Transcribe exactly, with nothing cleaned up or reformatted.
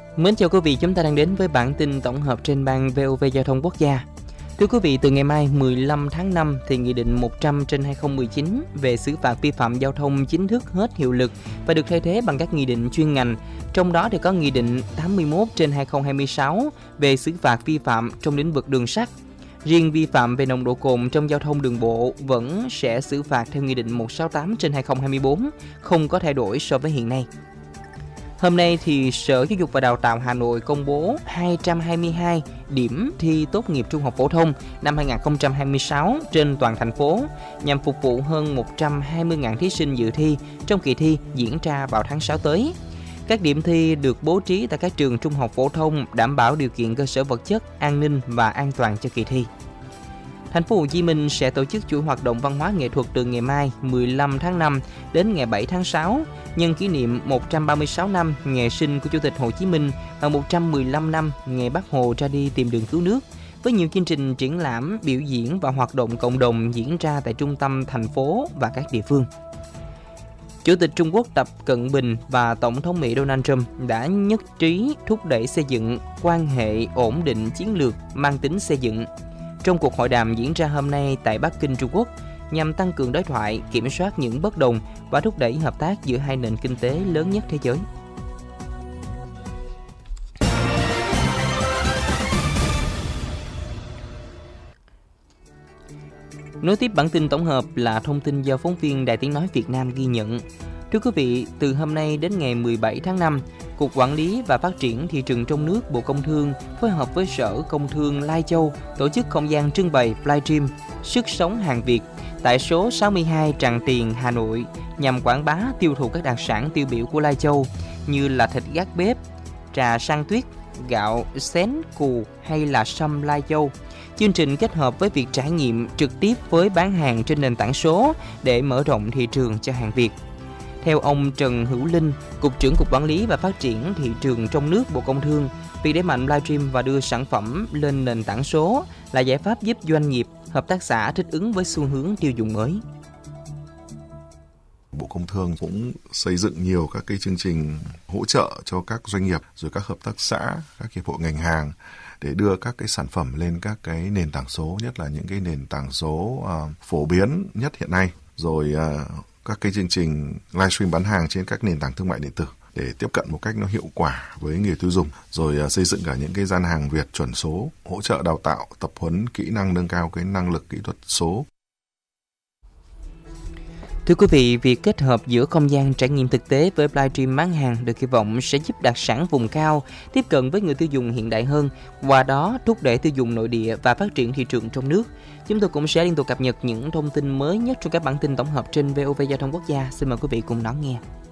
Mến chào quý vị, chúng ta đang đến với bản tin tổng hợp trên ban vê o vê Giao thông Quốc gia. Thưa quý vị, từ ngày mai mười lăm tháng năm thì Nghị định một trăm trên hai không một chín về xử phạt vi phạm giao thông chính thức hết hiệu lực và được thay thế bằng các nghị định chuyên ngành. Trong đó thì có Nghị định tám mươi mốt trên hai không hai sáu về xử phạt vi phạm trong lĩnh vực đường sắt. Riêng vi phạm về nồng độ cồn trong giao thông đường bộ vẫn sẽ xử phạt theo Nghị định một trăm sáu mươi tám trên hai không hai bốn, không có thay đổi so với hiện nay. Hôm nay thì Sở Giáo dục và Đào tạo Hà Nội công bố hai trăm hai mươi hai điểm thi tốt nghiệp trung học phổ thông năm hai không hai sáu trên toàn thành phố nhằm phục vụ hơn một trăm hai mươi nghìn thí sinh dự thi trong kỳ thi diễn ra vào tháng sáu tới. Các điểm thi được bố trí tại các trường trung học phổ thông đảm bảo điều kiện cơ sở vật chất, an ninh và an toàn cho kỳ thi. Thành phố Hồ Chí Minh sẽ tổ chức chuỗi hoạt động văn hóa nghệ thuật từ ngày mai mười lăm tháng năm đến ngày bảy tháng sáu nhân kỷ niệm một trăm ba mươi sáu năm ngày sinh của Chủ tịch Hồ Chí Minh và một trăm mười lăm năm ngày Bác Hồ ra đi tìm đường cứu nước, với nhiều chương trình triển lãm, biểu diễn và hoạt động cộng đồng diễn ra tại trung tâm thành phố và các địa phương. Chủ tịch Trung Quốc Tập Cận Bình và Tổng thống Mỹ Donald Trump đã nhất trí thúc đẩy xây dựng quan hệ ổn định chiến lược mang tính xây dựng. Trong cuộc hội đàm diễn ra hôm nay tại Bắc Kinh, Trung Quốc, nhằm tăng cường đối thoại, kiểm soát những bất đồng và thúc đẩy hợp tác giữa hai nền kinh tế lớn nhất thế giới. Nối tiếp bản tin tổng hợp là thông tin do phóng viên Đài Tiếng Nói Việt Nam ghi nhận. Thưa quý vị, từ hôm nay đến ngày mười bảy tháng năm, Cục Quản lý và Phát triển Thị trường trong nước Bộ Công Thương phối hợp với Sở Công Thương Lai Châu tổ chức không gian trưng bày livestream Sức sống hàng Việt tại số sáu mươi hai Tràng Tiền, Hà Nội nhằm quảng bá tiêu thụ các đặc sản tiêu biểu của Lai Châu như là thịt gác bếp, trà san tuyết, gạo xén cù hay là sâm Lai Châu. Chương trình kết hợp với việc trải nghiệm trực tiếp với bán hàng trên nền tảng số để mở rộng thị trường cho hàng Việt. Theo ông Trần Hữu Linh, Cục trưởng Cục Quản lý và Phát triển Thị trường trong nước Bộ Công Thương, việc đẩy mạnh livestream và đưa sản phẩm lên nền tảng số là giải pháp giúp doanh nghiệp, hợp tác xã thích ứng với xu hướng tiêu dùng mới. Bộ Công Thương cũng xây dựng nhiều các cái chương trình hỗ trợ cho các doanh nghiệp, rồi các hợp tác xã, các hiệp hội ngành hàng để đưa các cái sản phẩm lên các cái nền tảng số, nhất là những cái nền tảng số uh, phổ biến nhất hiện nay, rồi uh, các cái chương trình livestream bán hàng trên các nền tảng thương mại điện tử để tiếp cận một cách nó hiệu quả với người tiêu dùng, rồi uh, xây dựng cả những cái gian hàng Việt chuẩn số, hỗ trợ đào tạo, tập huấn kỹ năng nâng cao cái năng lực kỹ thuật số. Thưa quý vị, việc kết hợp giữa không gian trải nghiệm thực tế với livestream bán hàng được kỳ vọng sẽ giúp đặc sản vùng cao tiếp cận với người tiêu dùng hiện đại hơn, qua đó thúc đẩy tiêu dùng nội địa và phát triển thị trường trong nước. Chúng tôi cũng sẽ liên tục cập nhật những thông tin mới nhất trong các bản tin tổng hợp trên vê o vê Giao thông Quốc gia. Xin mời quý vị cùng đón nghe.